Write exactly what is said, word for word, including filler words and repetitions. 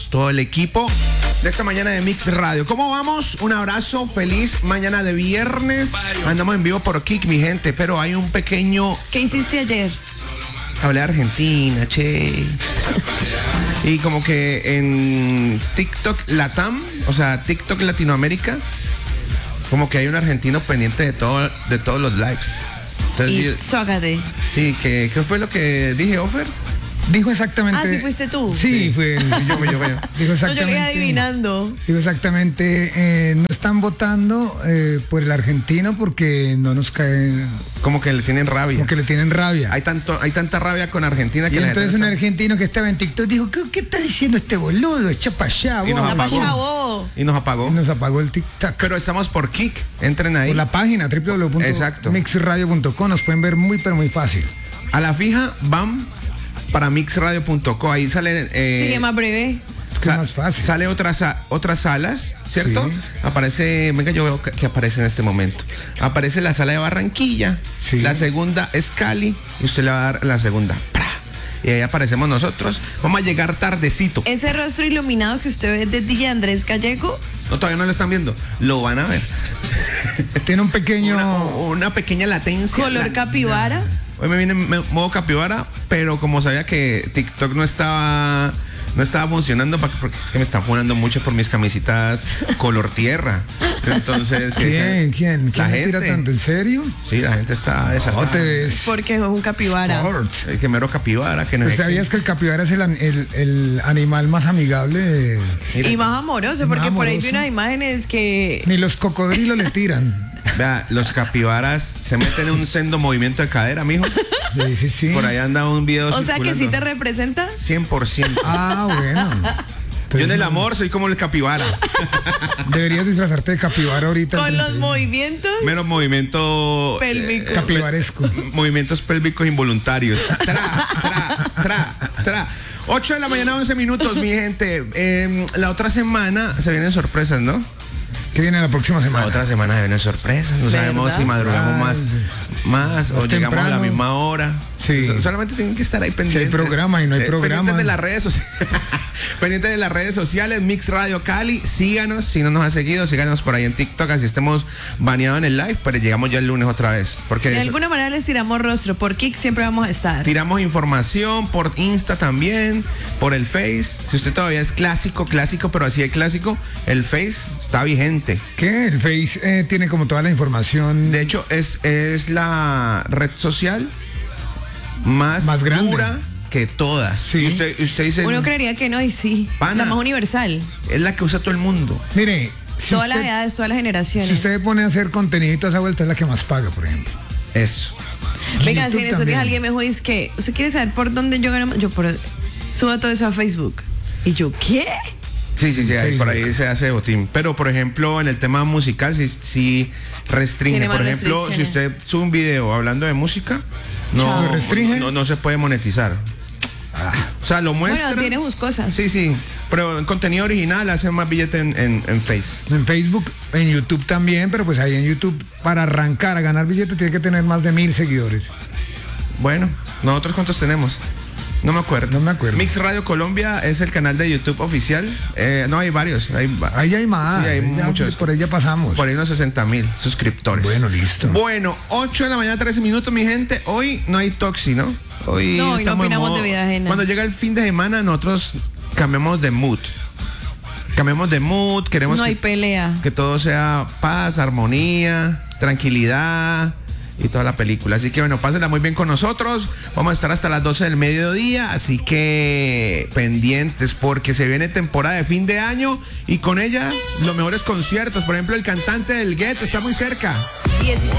todos, todo el equipo de esta mañana de Mix Radio. ¿Cómo vamos? Un abrazo, feliz mañana de viernes. Andamos en vivo por Kik, mi gente, pero hay un pequeño... ¿Qué hiciste ayer? Hablé de Argentina, che. Y como que en TikTok Latam, o sea, TikTok Latinoamérica, como que hay un argentino pendiente de todo, de todos los lives. Entonces, Y yo- zócate. sí, que ¿qué fue lo que dije, Offer? Dijo exactamente. Ah, ¿sí fuiste tú? Sí, Sí. fue él. Yo, yo, yo. Dijo No, yo exactamente. lo iba adivinando. Digo exactamente, eh, no están votando eh, por el argentino porque no nos cae, Como que le tienen rabia. como que le tienen rabia. Hay tanto, hay tanta rabia con Argentina que Y la entonces gente un está- argentino que estaba en TikTok dijo, ¿qué, qué está diciendo este boludo? Echa para allá, Y nos vos". Va para apagó. allá, bobo. y nos apagó. Y nos apagó el TikTok. Pero estamos por Kik. Entren ahí. Por la página w w w Exacto. punto mix radio punto com nos pueden ver muy pero muy fácil. A la fija, van para mixradio punto co. Ahí sale. eh, Sigue más breve. Es que es más fácil. Sale otras, sa- otras salas, ¿cierto? Sí. Aparece, venga, yo veo que, que aparece en este momento. Aparece la sala de Barranquilla. Sí. La segunda es Cali. Y usted le va a dar la segunda. ¡Pra! Y ahí aparecemos nosotros. Vamos a llegar tardecito. Ese rostro iluminado que usted ve de D J Andrés Gallego. No, todavía no lo están viendo. Lo van a ver. Tiene un pequeño... Una, una pequeña latencia. Color La- capibara. Hoy me viene en me- modo capibara, pero como sabía que TikTok no estaba no estaba funcionando pa- porque es que me están funando mucho por mis camisitas color tierra. Entonces, que ¿Quién? dicen- ¿Quién? ¿Quién La me tira gente. tanto? ¿En serio? Sí, la gente está desatada. No te ves. Porque es un capibara. Fort. El que mero capibara, que no Pues sé ¿sabías qué. que el capibara es el, an- el- el animal más amigable? de- Mira, Y más amoroso, porque Más por ahí vi amoroso. unas imágenes que... Ni los cocodrilos le tiran. vea, los capibaras se meten en un sendo movimiento de cadera, mijo. Sí, sí, sí. Por ahí anda un video O sea que sí te circulando. representa. cien por ciento. Ah, bueno. Yo en Entonces, el amor soy como el capibara. deberías disfrazarte de capibara ahorita. Con los Entonces, movimientos. Menos movimiento... Pélvico. Capibaresco. Movimientos pélvicos involuntarios. Tra, tra, tra, tra. ocho de la mañana, once minutos, mi gente. Eh, la otra semana se vienen sorpresas, ¿no? ¿Qué viene la próxima La semana? otra semana se vienen sorpresas. No sabemos ¿Verdad? si madrugamos Ay, más, más o más llegamos a la temprano. misma hora. Sí. So- Solamente tienen que estar ahí pendientes. programa y no hay programa. Pendientes de las redes sociales. Pendientes de las redes sociales, Mix Radio Cali. Síganos, si no nos ha seguido, síganos por ahí en TikTok, así estemos baneados en el live, pero llegamos ya el lunes otra vez. Porque De eso- alguna manera les tiramos rostro. Por Kik siempre vamos a estar. tiramos información por Insta también, por el Face. Si usted todavía es clásico, clásico, pero así de clásico, el Face está vigente. ¿Qué? El Face eh, tiene como toda la información. De hecho, es, es la red social más, Más grande. dura que todas. Sí. Y usted, usted dice, Uno creería que no, y sí. Pana. La más universal. es la que usa todo el mundo. Mire, si Todas las usted, edades, todas las generaciones. si usted pone a hacer contenido a esa vuelta, es la que más paga, por ejemplo. Eso. Venga, si YouTube en esos también. días alguien me dijo, es que, ¿usted quiere saber por dónde yo gano más? Yo, por, suba todo eso a Facebook. Y yo, ¿qué? Sí, sí, sí, ahí- por Facebook. ahí se hace botín. Pero, por ejemplo, en el tema musical, sí, sí restringe. Tiene más Por ejemplo, si restricciones. usted sube un video hablando de música, no, Chao. ¿Lo restringe? no, no se puede monetizar. O sea, lo muestra. Bueno, tiene sus cosas. Sí, sí. Pero en contenido original hacen más billete en, en, en Face. En Facebook, en YouTube también, pero pues ahí en YouTube, para arrancar a ganar billetes, tiene que tener más de mil seguidores. Bueno, ¿nosotros cuántos tenemos? No me acuerdo. No me acuerdo. Mix Radio Colombia es el canal de YouTube oficial. Eh, no, hay varios. Hay, va- Ahí hay más. Sí, hay ahí ya- muchos. Por ahí ya pasamos. Por ahí unos sesenta mil suscriptores. Bueno, listo. Bueno, ocho de la mañana, trece minutos, mi gente. Hoy no hay Toxi, ¿no? Hoy No, hoy no estamos en opinamos modo- de vida ajena. Cuando llega el fin de semana, nosotros cambiamos de mood. Cambiamos de mood, queremos No hay que, pelea. que todo sea paz, armonía, tranquilidad y toda la película. Así que bueno, pásenla muy bien con nosotros. Vamos a estar hasta las doce del mediodía, así que pendientes porque se viene temporada de fin de año y con ella los mejores conciertos. Por ejemplo, el cantante del Gueto está muy cerca. diecisiete